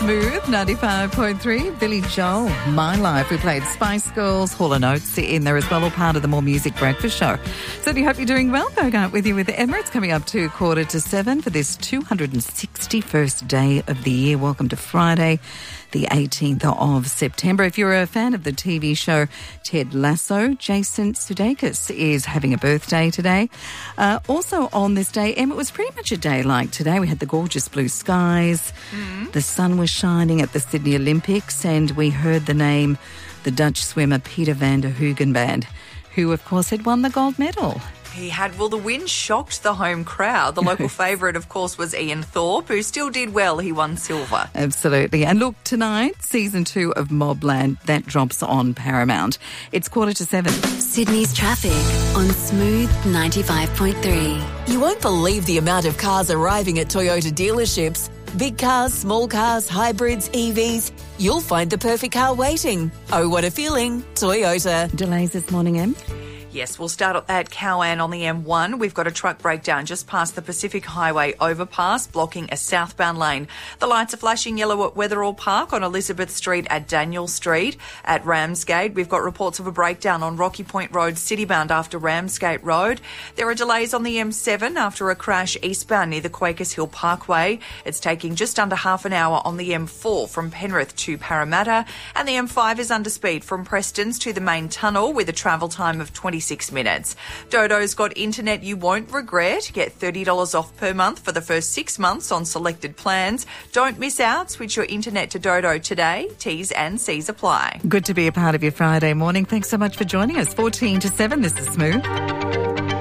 Smooth 95.3. Billy Joel, My Life. We played Spice Girls, Hall & Oates in there as well, all part of the More Music Breakfast Show. Certainly hope you're doing well. Going out with you with Emma. It's coming up to 6:45 for this 261st day of the year. Welcome to Friday, the 18th of September. If you're a fan of the TV show Ted Lasso, Jason Sudeikis is having a birthday today. Also on this day, Emma, it was pretty much a day like today. We had the gorgeous blue skies. The sun was shining at the Sydney Olympics, and we heard the name, the Dutch swimmer Peter van der Hoogenband, who, of course, had won the gold medal. He had. Well, the win shocked the home crowd. The local favourite, of course, was Ian Thorpe, who still did well. He won silver. Absolutely. And look, tonight, season 2 of Mobland, that drops on Paramount. It's 6:45. Sydney's traffic on Smooth 95.3. You won't believe the amount of cars arriving at Toyota dealerships. Big cars, small cars, hybrids, EVs. You'll find the perfect car waiting. Oh, what a feeling. Toyota. Delays this morning, Em? Yes, we'll start at Cowan on the M1. We've got a truck breakdown just past the Pacific Highway overpass, blocking a southbound lane. The lights are flashing yellow at Wetherall Park on Elizabeth Street at Daniel Street. At Ramsgate, we've got reports of a breakdown on Rocky Point Road, citybound after Ramsgate Road. There are delays on the M7 after a crash eastbound near the Quakers Hill Parkway. It's taking just under half an hour on the M4 from Penrith to Parramatta. And the M5 is under speed from Prestons to the main tunnel with a travel time of 26 minutes. Dodo's got internet you won't regret. Get $30 off per month for the first 6 months on selected plans. Don't miss out. Switch your internet to Dodo today. T's and C's apply. Good to be a part of your Friday morning. Thanks so much for joining us. 6:45. This is Smooth.